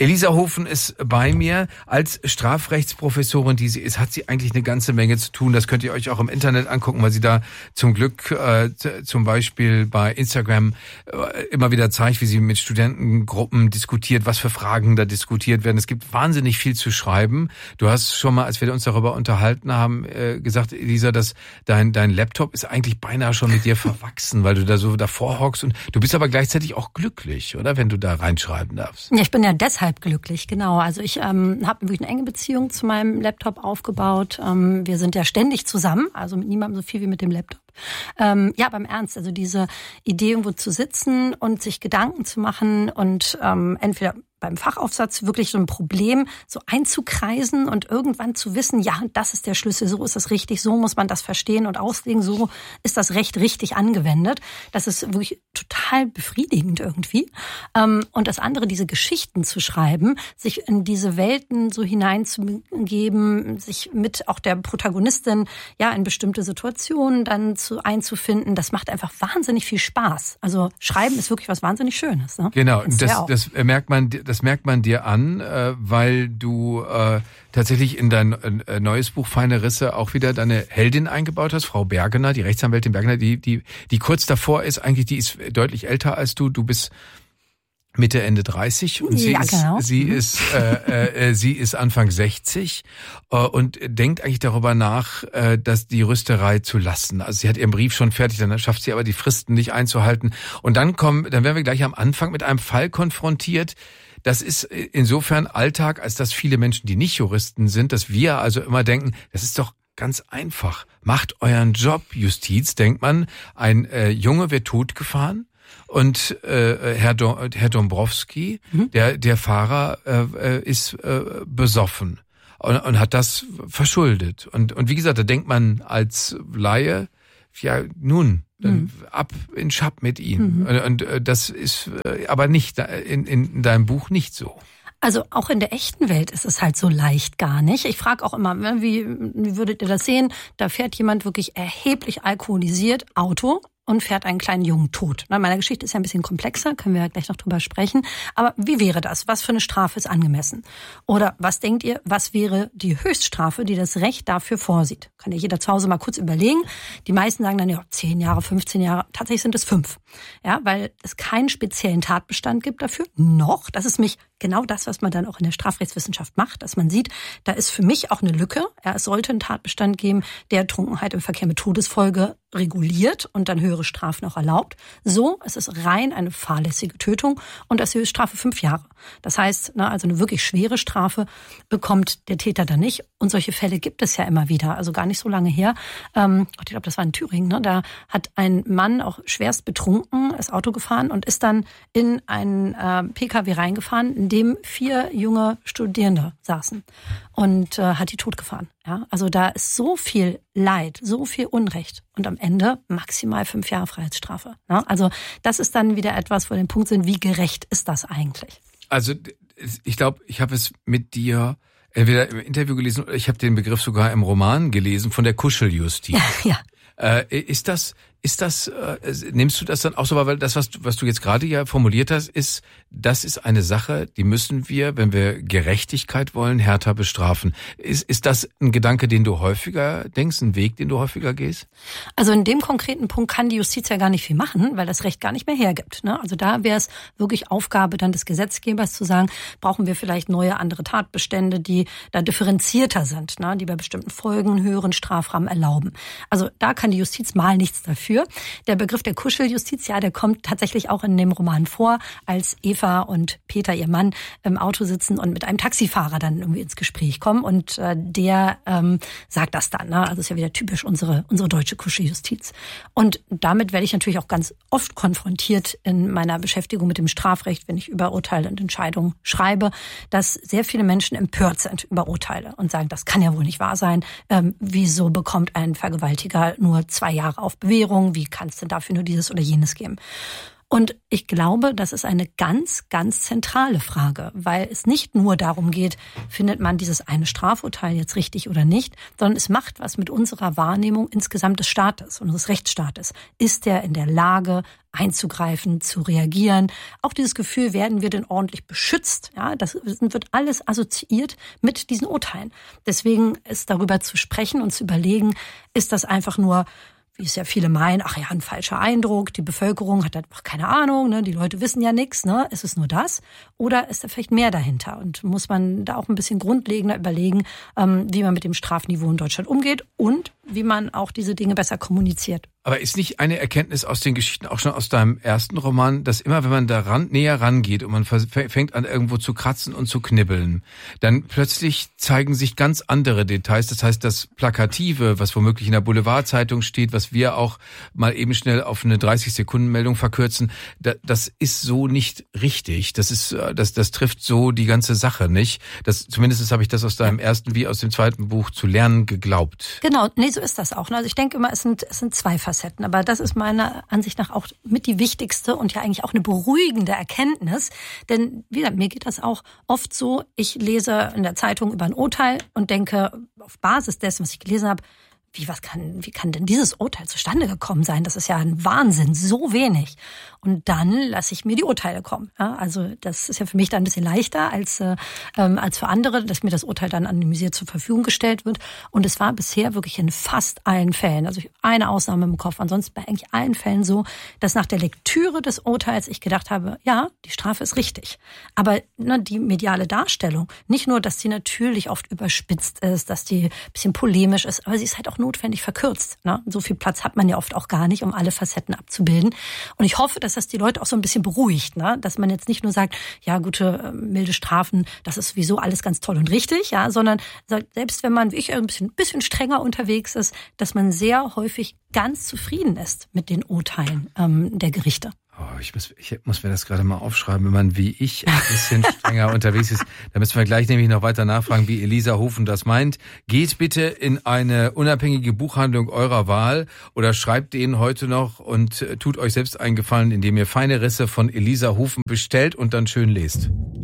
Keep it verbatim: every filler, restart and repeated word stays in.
Elisa Hofen ist bei mir. Als Strafrechtsprofessorin, die sie ist, hat sie eigentlich eine ganze Menge zu tun. Das könnt ihr euch auch im Internet angucken, weil sie da zum Glück äh, t- zum Beispiel bei Instagram äh, immer wieder zeigt, wie sie mit Studentengruppen diskutiert, was für Fragen da diskutiert werden. Es gibt wahnsinnig viel zu schreiben. Du hast schon mal, als wir uns darüber unterhalten haben, äh, gesagt, Elisa, dass dein dein Laptop ist eigentlich beinahe schon mit dir verwachsen, weil du da so davor hockst und du bist aber gleichzeitig auch glücklich, oder? Wenn du da reinschreiben darfst. Ja, ich bin ja deshalb glücklich, genau. Also ich ähm, habe wirklich eine enge Beziehung zu meinem Laptop aufgebaut. Ähm, wir sind ja ständig zusammen, also mit niemandem so viel wie mit dem Laptop. Ähm, ja, beim Ernst, also diese Idee, irgendwo zu sitzen und sich Gedanken zu machen und ähm, entweder beim Fachaufsatz wirklich so ein Problem so einzukreisen und irgendwann zu wissen, ja, das ist der Schlüssel, so ist das richtig, so muss man das verstehen und auslegen, so ist das Recht richtig angewendet. Das ist wirklich total befriedigend irgendwie. Und das andere, diese Geschichten zu schreiben, sich in diese Welten so hineinzugeben, sich mit auch der Protagonistin ja in bestimmte Situationen dann zu einzufinden, das macht einfach wahnsinnig viel Spaß. Also Schreiben ist wirklich was wahnsinnig Schönes. Ne? Genau, das, das merkt man, das merkt man dir an, äh, weil du äh, tatsächlich in dein äh, neues Buch Feine Risse auch wieder deine Heldin eingebaut hast, Frau Bergener, die Rechtsanwältin Bergener, die die die kurz davor ist, eigentlich die ist deutlich älter als du, du bist Mitte, Ende dreißig und sie ja, ist genau. sie ist äh, äh, sie ist Anfang sechzig äh, und denkt eigentlich darüber nach, äh, dass die Rüsterei zu lassen. Also sie hat ihren Brief schon fertig, dann schafft sie aber die Fristen nicht einzuhalten und dann kommen, dann werden wir gleich am Anfang mit einem Fall konfrontiert. Das ist insofern Alltag, als dass viele Menschen, die nicht Juristen sind, dass wir also immer denken, das ist doch ganz einfach. Macht euren Job, Justiz, denkt man. Ein äh, Junge wird totgefahren und äh, Herr, Do- Herr Dombrowski, mhm. der der Fahrer, äh, ist äh, besoffen und, und hat das verschuldet. Und, und wie gesagt, da denkt man als Laie, ja nun, dann mhm. ab in Schab mit ihm. Mhm. Und, und das ist aber nicht in, in deinem Buch nicht so. Also auch in der echten Welt ist es halt so leicht gar nicht. Ich frage auch immer, wie, wie würdet ihr das sehen? Da fährt jemand wirklich erheblich alkoholisiert Auto und fährt einen kleinen Jungen tot. Meine Geschichte ist ja ein bisschen komplexer, können wir ja gleich noch drüber sprechen. Aber wie wäre das? Was für eine Strafe ist angemessen? Oder was denkt ihr, was wäre die Höchststrafe, die das Recht dafür vorsieht? Kann ja jeder zu Hause mal kurz überlegen. Die meisten sagen dann, ja, zehn Jahre, fünfzehn Jahre. Tatsächlich sind es fünf. Ja, weil es keinen speziellen Tatbestand gibt dafür. Noch. Das ist mich genau das, was man dann auch in der Strafrechtswissenschaft macht, dass man sieht, da ist für mich auch eine Lücke. Ja, es sollte einen Tatbestand geben, der Trunkenheit im Verkehr mit Todesfolge reguliert und dann höhere Strafen auch erlaubt. So, es ist rein eine fahrlässige Tötung und das ist die Höchststrafe fünf Jahre. Das heißt, na, also eine wirklich schwere Strafe bekommt der Täter dann nicht. Und solche Fälle gibt es ja immer wieder, also gar nicht so lange her. Ähm, ich glaube, das war in Thüringen. Ne? Da hat ein Mann auch schwerst betrunken das Auto gefahren und ist dann in einen äh, P K W reingefahren, in dem vier junge Studierende saßen und äh, hat die totgefahren. Ja? Also da ist so viel Leid, so viel Unrecht und am Ende maximal fünf Jahre Freiheitsstrafe. Ne? Also das ist dann wieder etwas, wo wir den Punkt sind, wie gerecht ist das eigentlich? Also ich glaube, ich habe es mit dir entweder im Interview gelesen oder ich habe den Begriff sogar im Roman gelesen von der Kuscheljustiz. Ja. Äh, ist das, ist das, äh, nimmst du das dann auch so, weil das, was du, was du jetzt gerade ja formuliert hast, ist, das ist eine Sache, die müssen wir, wenn wir Gerechtigkeit wollen, härter bestrafen. Ist, ist das ein Gedanke, den du häufiger denkst, ein Weg, den du häufiger gehst? Also in dem konkreten Punkt kann die Justiz ja gar nicht viel machen, weil das Recht gar nicht mehr hergibt. Ne? Also da wäre es wirklich Aufgabe dann des Gesetzgebers zu sagen, brauchen wir vielleicht neue, andere Tatbestände, die da differenzierter sind, ne? Die bei bestimmten Folgen einen höheren Strafrahmen erlauben. Also da kann die Justiz mal nichts dafür. Der Begriff der Kuscheljustiz, ja, der kommt tatsächlich auch in dem Roman vor, als Eva und Peter, ihr Mann, im Auto sitzen und mit einem Taxifahrer dann irgendwie ins Gespräch kommen und äh, der ähm, sagt das dann. Ne? Also ist ja wieder typisch unsere unsere deutsche Kuscheljustiz. Und damit werde ich natürlich auch ganz oft konfrontiert in meiner Beschäftigung mit dem Strafrecht, wenn ich über Urteile und Entscheidungen schreibe, dass sehr viele Menschen empört sind über Urteile und sagen, das kann ja wohl nicht wahr sein. Ähm, wieso bekommt ein Vergewaltiger nur zwei Jahre auf Bewährung? Wie kann es denn dafür nur dieses oder jenes geben? Und ich glaube, das ist eine ganz, ganz zentrale Frage, weil es nicht nur darum geht, findet man dieses eine Strafurteil jetzt richtig oder nicht, sondern es macht was mit unserer Wahrnehmung insgesamt des Staates, unseres Rechtsstaates. Ist der in der Lage, einzugreifen, zu reagieren? Auch dieses Gefühl, werden wir denn ordentlich beschützt? Ja, das wird alles assoziiert mit diesen Urteilen. Deswegen ist darüber zu sprechen und zu überlegen, ist das einfach nur, wie es ja viele meinen, ach ja, ein falscher Eindruck, die Bevölkerung hat einfach keine Ahnung, ne, die Leute wissen ja nichts, ne, ist es nur das? Oder ist da vielleicht mehr dahinter? Und muss man da auch ein bisschen grundlegender überlegen, ähm, wie man mit dem Strafniveau in Deutschland umgeht und wie man auch diese Dinge besser kommuniziert. Aber ist nicht eine Erkenntnis aus den Geschichten, auch schon aus deinem ersten Roman, dass immer, wenn man da ran, näher rangeht und man fängt an, irgendwo zu kratzen und zu knibbeln, dann plötzlich zeigen sich ganz andere Details. Das heißt, das Plakative, was womöglich in der Boulevardzeitung steht, was wir auch mal eben schnell auf eine dreißig-Sekunden-Meldung verkürzen, das ist so nicht richtig. Das ist, das, das trifft so die ganze Sache nicht. Das, zumindest habe ich das aus deinem ersten wie aus dem zweiten Buch zu lernen geglaubt. Genau, nee, so ist das auch. Also ich denke immer, es sind, es sind zwei Facetten. Aber das ist meiner Ansicht nach auch mit die wichtigste und ja eigentlich auch eine beruhigende Erkenntnis. Denn wie gesagt, mir geht das auch oft so, ich lese in der Zeitung über ein Urteil und denke auf Basis dessen, was ich gelesen habe, Wie, was kann, wie kann denn dieses Urteil zustande gekommen sein? Das ist ja ein Wahnsinn, so wenig. Und dann lasse ich mir die Urteile kommen. Ja, also das ist ja für mich dann ein bisschen leichter als äh, als für andere, dass mir das Urteil dann anonymisiert zur Verfügung gestellt wird. Und es war bisher wirklich in fast allen Fällen, also eine Ausnahme im Kopf, ansonsten bei eigentlich allen Fällen so, dass nach der Lektüre des Urteils ich gedacht habe, ja, die Strafe ist richtig. Aber ne, die mediale Darstellung, nicht nur, dass sie natürlich oft überspitzt ist, dass die ein bisschen polemisch ist, aber sie ist halt auch notwendig verkürzt. Ne? So viel Platz hat man ja oft auch gar nicht, um alle Facetten abzubilden. Und ich hoffe, dass das die Leute auch so ein bisschen beruhigt, ne? Dass man jetzt nicht nur sagt, ja, gute, äh, milde Strafen, das ist sowieso alles ganz toll und richtig, ja, sondern selbst wenn man, wie ich, ein bisschen, bisschen strenger unterwegs ist, dass man sehr häufig ganz zufrieden ist mit den Urteilen ähm, der Gerichte. Oh, ich muss, ich muss mir das gerade mal aufschreiben, wenn man wie ich ein bisschen strenger unterwegs ist. Da müssen wir gleich nämlich noch weiter nachfragen, wie Elisa Hofen das meint. Geht bitte in eine unabhängige Buchhandlung eurer Wahl oder schreibt denen heute noch und tut euch selbst einen Gefallen, indem ihr Feine Risse von Elisa Hofen bestellt und dann schön lest.